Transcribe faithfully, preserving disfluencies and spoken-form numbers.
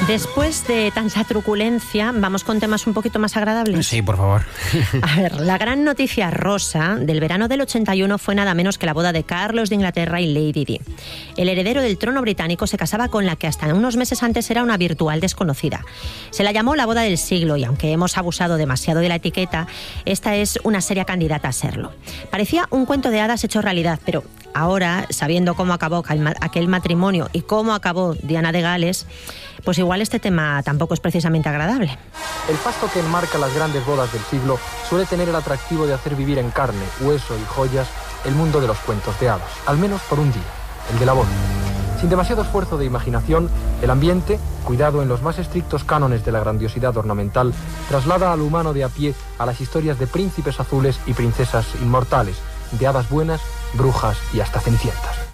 Después de tanta truculencia, vamos con temas un poquito más agradables. Sí, por favor. A ver, la gran noticia rosa del verano del ochenta y uno fue nada menos que la boda de Carlos de Inglaterra y Lady Di. El heredero del trono británico se casaba con la que hasta unos meses antes era una virtual desconocida. Se la llamó la boda del siglo y aunque hemos abusado demasiado de la etiqueta, esta es una seria candidata a serlo. Parecía un cuento de hadas hecho realidad, pero ahora, sabiendo cómo acabó aquel matrimonio y cómo acabó Diana de Gales, pues igual este tema tampoco es precisamente agradable. El pasto que enmarca las grandes bodas del siglo suele tener el atractivo de hacer vivir en carne, hueso y joyas el mundo de los cuentos de hadas, al menos por un día, el de la boda. Sin demasiado esfuerzo de imaginación, el ambiente, cuidado en los más estrictos cánones de la grandiosidad ornamental, traslada al humano de a pie a las historias de príncipes azules y princesas inmortales, de hadas buenas, brujas y hasta cenicientas.